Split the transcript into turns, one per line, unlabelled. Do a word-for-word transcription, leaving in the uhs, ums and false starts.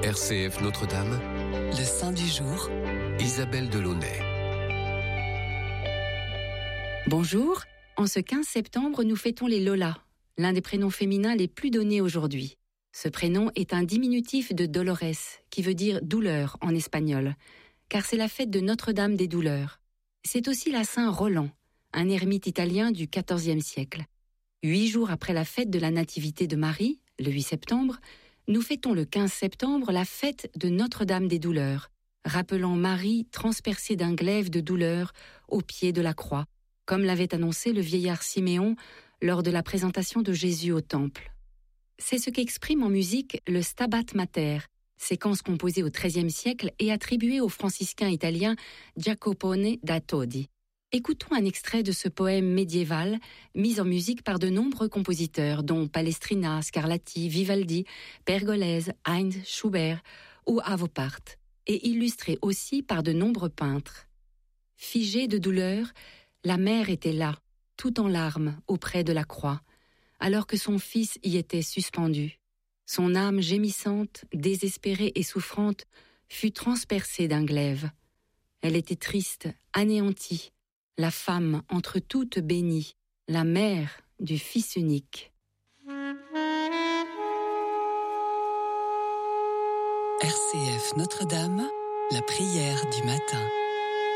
R C F Notre-Dame,
le saint du jour,
Isabelle Delaunay.
Bonjour, en ce quinze septembre, nous fêtons les Lola, l'un des prénoms féminins les plus donnés aujourd'hui. Ce prénom est un diminutif de Dolores, qui veut dire douleur en espagnol, car c'est la fête de Notre-Dame des douleurs. C'est aussi la Saint Roland, un ermite italien du quatorzième siècle. Huit jours après la fête de la Nativité de Marie, le huit septembre, nous fêtons le quinze septembre la fête de Notre-Dame des douleurs, rappelant Marie transpercée d'un glaive de douleur au pied de la croix, comme l'avait annoncé le vieillard Siméon lors de la présentation de Jésus au temple. C'est ce qu'exprime en musique le Stabat Mater, séquence composée au treizième siècle et attribuée au franciscain italien Jacopone da Todi. Écoutons un extrait de ce poème médiéval, mis en musique par de nombreux compositeurs, dont Palestrina, Scarlatti, Vivaldi, Pergolese, Heinz, Schubert ou Arvo Pärt, et illustré aussi par de nombreux peintres. Figée de douleur, la mère était là, tout en larmes, auprès de la croix, alors que son fils y était suspendu. Son âme gémissante, désespérée et souffrante, fut transpercée d'un glaive. Elle était triste, anéantie, la femme entre toutes bénie, la mère du Fils unique.
R C F Notre-Dame, la prière du matin.